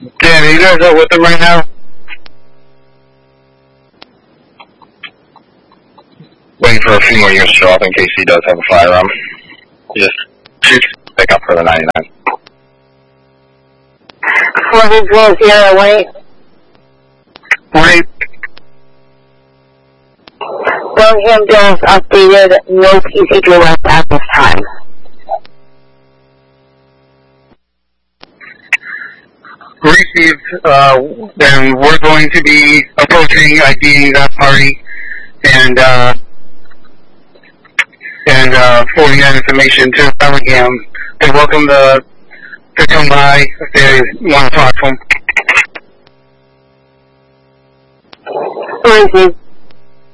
Dan, are you guys out with him right now? Waiting for a few more units to show up in case he does have a firearm. Just shoot pick up for the 99. 40 wait. Wait. Belgium Bills updated, no PC direct at this time. Received, then we're going to be approaching IDing that party and forwarding that information to Bellingham. They're welcome to come by if they want to talk to them. Received.